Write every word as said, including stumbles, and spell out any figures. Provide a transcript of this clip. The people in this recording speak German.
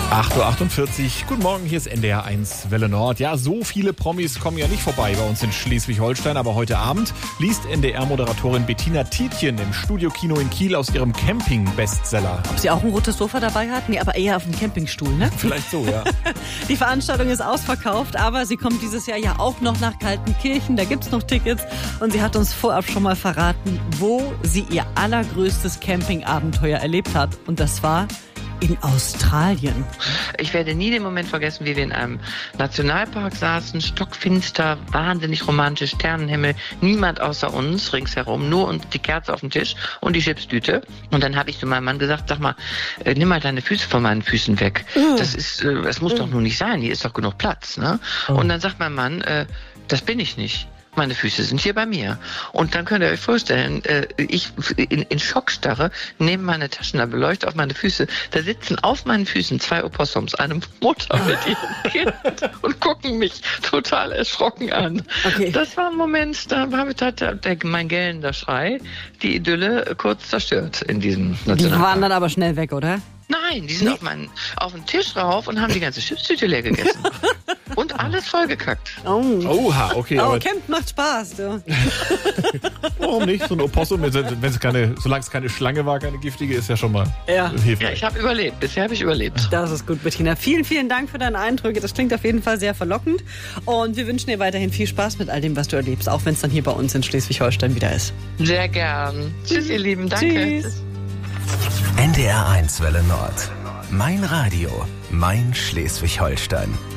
acht Uhr achtundvierzig, guten Morgen, hier ist N D R eins Welle Nord. Ja, so viele Promis kommen ja nicht vorbei bei uns in Schleswig-Holstein, aber heute Abend liest N D R-Moderatorin Bettina Tietjen im Studiokino in Kiel aus ihrem Camping-Bestseller. Ob sie auch ein rotes Sofa dabei hat? Nee, aber eher auf dem Campingstuhl, ne? Vielleicht so, ja. Die Veranstaltung ist ausverkauft, aber sie kommt dieses Jahr ja auch noch nach Kaltenkirchen, da gibt's noch Tickets und sie hat uns vorab schon mal verraten, wo sie ihr allergrößtes Campingabenteuer erlebt hat und das war in Australien. Ich werde nie den Moment vergessen, wie wir in einem Nationalpark saßen, stockfinster, wahnsinnig romantisch, Sternenhimmel, niemand außer uns ringsherum, nur und die Kerze auf dem Tisch und die Chipstüte. Und dann habe ich zu meinem Mann gesagt, sag mal, äh, nimm mal deine Füße von meinen Füßen weg. Mm. Das ist, äh, das muss mm. doch nur nicht sein, hier ist doch genug Platz. Ne? Oh. Und dann sagt mein Mann, äh, das bin ich nicht. Meine Füße sind hier bei mir. Und dann könnt ihr euch vorstellen, äh, ich in, in Schockstarre nehme meine Taschenlampe, beleuchte auf meine Füße. Da sitzen auf meinen Füßen zwei Opossums, eine Mutter mit ihrem Kind und gucken mich total erschrocken an. Okay. Das war ein Moment, da habe ich hat der, der, mein gellender Schrei die Idylle kurz zerstört in diesem Nationalpark. Die waren dann aber schnell weg, oder? Nein, die sind nee. auf, meinen, auf den Tisch rauf und haben die ganze Chipstüte leer gegessen. Und alles vollgekackt. Oh. Oha, okay. Oh, Camp macht Spaß, du. Warum nicht? So ein Opossum, wenn es keine, solange es keine Schlange war, keine giftige, ist ja schon mal ja. hilfreich. Ja, ich habe überlebt. Bisher habe ich überlebt. Das ist gut, Bettina. Vielen, vielen Dank für deine Eindrücke. Das klingt auf jeden Fall sehr verlockend. Und wir wünschen dir weiterhin viel Spaß mit all dem, was du erlebst, auch wenn es dann hier bei uns in Schleswig-Holstein wieder ist. Sehr gern. Tschüss, ihr Lieben. Danke. Tschüss. N D R eins Welle Nord. Mein Radio. Mein Schleswig-Holstein.